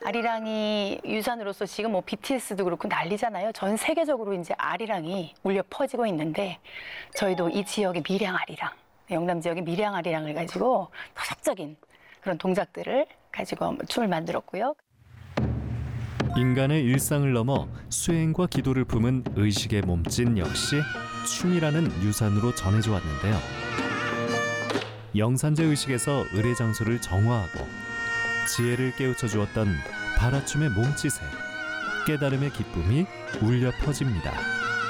아리랑이 유산으로서 지금 뭐 BTS도 그렇고 난리잖아요. 전 세계적으로 이제 아리랑이 울려 퍼지고 있는데 저희도 이 지역의 밀양 아리랑, 영남 지역의 밀양 아리랑을 가지고 토속적인 그런 동작들을 가지고 춤을 만들었고요. 인간의 일상을 넘어 수행과 기도를 품은 의식의 몸짓 역시 춤이라는 유산으로 전해져 왔는데요. 영산제 의식에서 의례 장소를 정화하고 지혜를 깨우쳐 주었던 바라춤의 몸짓에 깨달음의 기쁨이 울려 퍼집니다.